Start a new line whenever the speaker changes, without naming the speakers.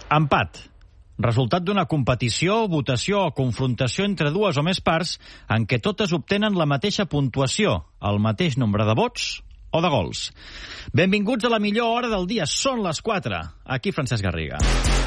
Empat. Resultat d'una competició, votació o confrontació entre dues o més parts en què totes obtenen la mateixa puntuació, el mateix nombre de vots o de gols. Benvinguts a la millor hora del dia. Són les 4. Aquí Francesc Garriga.